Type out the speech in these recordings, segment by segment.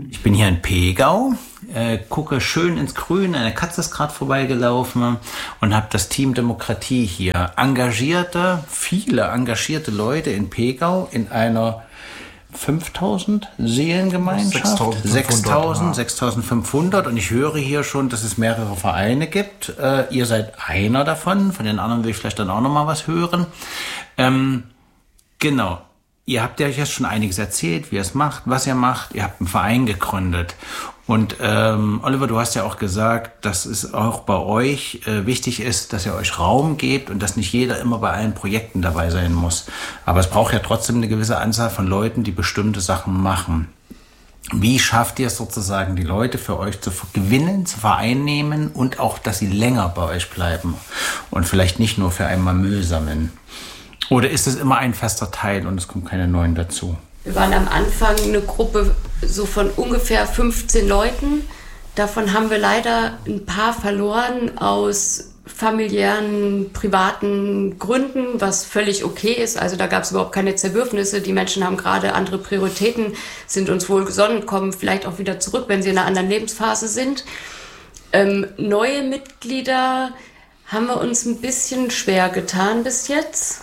Ich bin hier in Pegau, gucke schön ins Grün, eine Katze ist gerade vorbeigelaufen und habe das Team Demokratie hier. Viele engagierte Leute in Pegau in einer 5000 Seelengemeinschaft. 6500 und ich höre hier schon, dass es mehrere Vereine gibt. Ihr seid einer davon, von den anderen will ich vielleicht dann auch noch mal was hören. Genau. Ihr habt ja jetzt schon einiges erzählt, wie ihr es macht, was ihr macht. Ihr habt einen Verein gegründet. Und Oliver, du hast ja auch gesagt, dass es auch bei euch wichtig ist, dass ihr euch Raum gebt und dass nicht jeder immer bei allen Projekten dabei sein muss. Aber es braucht ja trotzdem eine gewisse Anzahl von Leuten, die bestimmte Sachen machen. Wie schafft ihr es sozusagen, die Leute für euch zu gewinnen, zu vereinnehmen und auch, dass sie länger bei euch bleiben und vielleicht nicht nur für einmal Müll sammeln? Oder ist es immer ein fester Teil und es kommen keine neuen dazu? Wir waren am Anfang eine Gruppe so von ungefähr 15 Leuten. Davon haben wir leider ein paar verloren aus familiären, privaten Gründen, was völlig okay ist. Also da gab es überhaupt keine Zerwürfnisse. Die Menschen haben gerade andere Prioritäten, sind uns wohlgesonnen, kommen vielleicht auch wieder zurück, wenn sie in einer anderen Lebensphase sind. Neue Mitglieder haben wir uns ein bisschen schwer getan bis jetzt.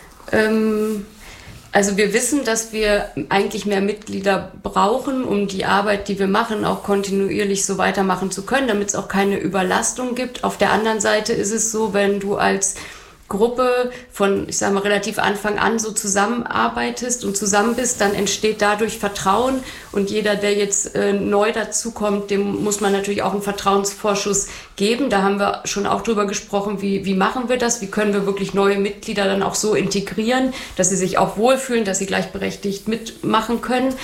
Also wir wissen, dass wir eigentlich mehr Mitglieder brauchen, um die Arbeit, die wir machen, auch kontinuierlich so weitermachen zu können, damit es auch keine Überlastung gibt. Auf der anderen Seite ist es so, wenn du als Gruppe von, ich sage mal, relativ Anfang an so zusammenarbeitest und zusammen bist, dann entsteht dadurch Vertrauen und jeder, der jetzt neu dazukommt, dem muss man natürlich auch einen Vertrauensvorschuss geben. Da haben wir schon auch drüber gesprochen, wie machen wir das, wie können wir wirklich neue Mitglieder dann auch so integrieren, dass sie sich auch wohlfühlen, dass sie gleichberechtigt mitmachen können.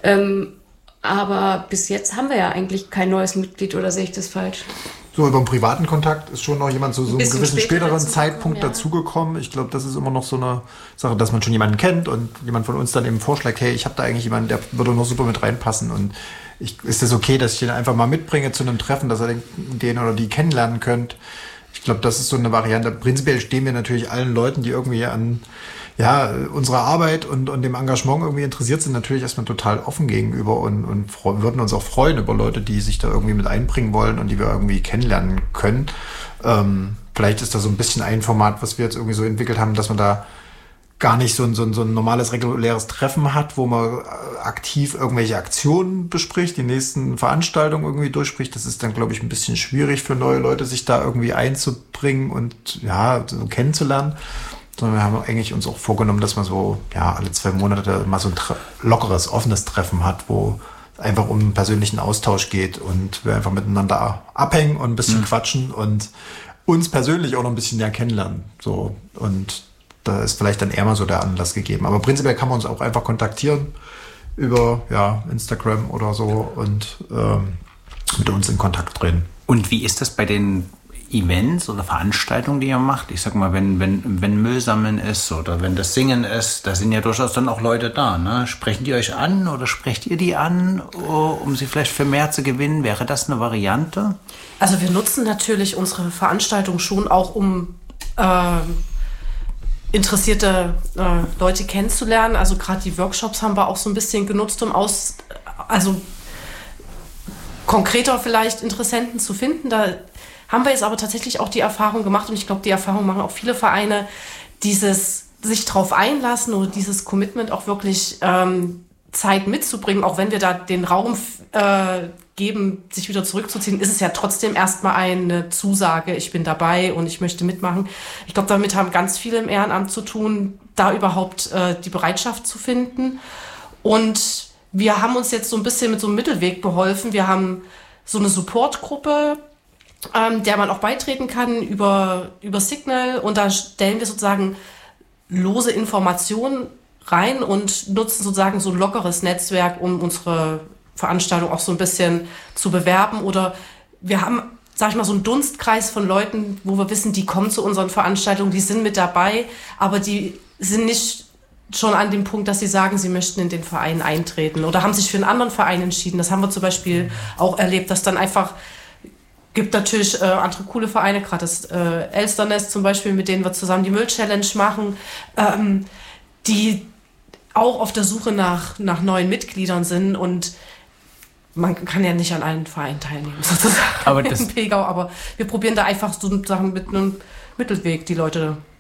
Aber bis jetzt haben wir ja eigentlich kein neues Mitglied, oder sehe ich das falsch? So, über den privaten Kontakt ist schon noch jemand zu so einem gewissen späteren Zeitpunkt dazugekommen. Ich glaube, das ist immer noch so eine Sache, dass man schon jemanden kennt und jemand von uns dann eben vorschlägt, hey, ich habe da eigentlich jemanden, der würde noch super mit reinpassen und ist das okay, dass ich den einfach mal mitbringe zu einem Treffen, dass er den oder die kennenlernen könnt. Ich glaube, das ist so eine Variante. Prinzipiell stehen wir natürlich allen Leuten, die irgendwie an unserer Arbeit und dem Engagement irgendwie interessiert sind, natürlich erstmal total offen gegenüber und würden uns auch freuen über Leute, die sich da irgendwie mit einbringen wollen und die wir irgendwie kennenlernen können. Vielleicht ist da so ein bisschen ein Format, was wir jetzt irgendwie so entwickelt haben, dass man da gar nicht so ein normales, reguläres Treffen hat, wo man aktiv irgendwelche Aktionen bespricht, die nächsten Veranstaltungen irgendwie durchspricht. Das ist dann, glaube ich, ein bisschen schwierig für neue Leute, sich da irgendwie einzubringen und so kennenzulernen. Sondern wir haben eigentlich uns auch vorgenommen, dass man so alle 2 Monate mal so ein lockeres, offenes Treffen hat, wo es einfach um einen persönlichen Austausch geht und wir einfach miteinander abhängen und ein bisschen quatschen und uns persönlich auch noch ein bisschen näher kennenlernen. So. Und da ist vielleicht dann eher mal so der Anlass gegeben. Aber prinzipiell kann man uns auch einfach kontaktieren über Instagram oder so und mit uns in Kontakt treten. Und wie ist das bei den Events oder Veranstaltungen, die ihr macht? Ich sag mal, wenn Müllsammeln ist oder wenn das Singen ist, da sind ja durchaus dann auch Leute da, ne? Sprechen die euch an oder sprecht ihr die an, um sie vielleicht für mehr zu gewinnen? Wäre das eine Variante? Also wir nutzen natürlich unsere Veranstaltung schon auch, um interessierte Leute kennenzulernen. Also gerade die Workshops haben wir auch so ein bisschen genutzt, um konkreter vielleicht Interessenten zu finden. Da haben wir jetzt aber tatsächlich auch die Erfahrung gemacht und ich glaube, die Erfahrung machen auch viele Vereine, dieses sich drauf einlassen oder dieses Commitment auch wirklich Zeit mitzubringen, auch wenn wir da den Raum geben, sich wieder zurückzuziehen, ist es ja trotzdem erstmal eine Zusage, ich bin dabei und ich möchte mitmachen. Ich glaube, damit haben ganz viele im Ehrenamt zu tun, da überhaupt die Bereitschaft zu finden. Und wir haben uns jetzt so ein bisschen mit so einem Mittelweg beholfen. Wir haben so eine Supportgruppe, der man auch beitreten kann über Signal und da stellen wir sozusagen lose Informationen rein und nutzen sozusagen so ein lockeres Netzwerk, um unsere Veranstaltung auch so ein bisschen zu bewerben oder wir haben, sag ich mal, so einen Dunstkreis von Leuten, wo wir wissen, die kommen zu unseren Veranstaltungen, die sind mit dabei, aber die sind nicht schon an dem Punkt, dass sie sagen, sie möchten in den Verein eintreten oder haben sich für einen anderen Verein entschieden. Das haben wir zum Beispiel auch erlebt, dass dann einfach gibt natürlich andere coole Vereine, gerade das Elsternest zum Beispiel, mit denen wir zusammen die Müll-Challenge machen, die auch auf der Suche nach neuen Mitgliedern sind und man kann ja nicht an allen Vereinen teilnehmen, sozusagen aber in Pegau, aber wir probieren da einfach sozusagen mit einem Mittelweg die Leute